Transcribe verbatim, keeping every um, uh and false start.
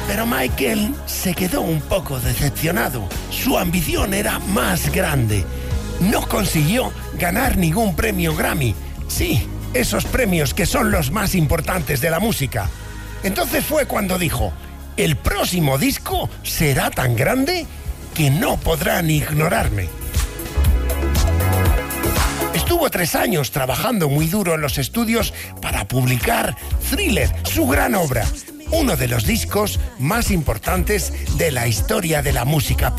Pero Michael se quedó un poco decepcionado. Su ambición era más grande. No consiguió ganar ningún premio Grammy. Sí, esos premios que son los más importantes de la música. Entonces fue cuando dijo: el próximo disco será tan grande que no podrán ignorarme. Estuvo tres años trabajando muy duro en los estudios para publicar Thriller, su gran obra, uno de los discos más importantes de la historia de la música pop.